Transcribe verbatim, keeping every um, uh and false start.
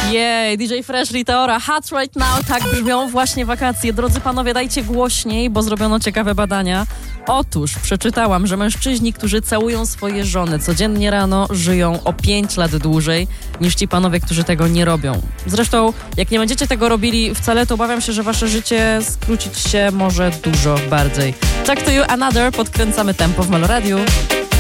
Jej, D J Fresh, Rita Ora, Hot Right Now, tak brzmią właśnie wakacje. Drodzy panowie, dajcie głośniej, bo zrobiono ciekawe badania. Otóż przeczytałam, że mężczyźni, którzy całują swoje żony codziennie rano, żyją o pięć lat dłużej niż ci panowie, którzy tego nie robią. Zresztą, jak nie będziecie tego robili wcale, to obawiam się, że wasze życie skrócić się może dużo bardziej. Talk to You Another, podkręcamy tempo w Meloradiu.